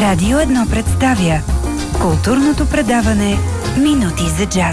Радио 1 представя културното предаване „Минути за джаз“.